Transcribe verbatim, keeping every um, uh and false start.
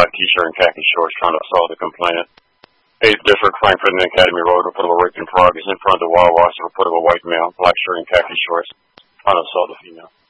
black t-shirt and khaki shorts trying to assault the complainant. eighth District, Frankfurt and Academy Road, report of a rape in progress in front of the Wawa, report of a white male, black shirt and khaki shorts trying to assault the female.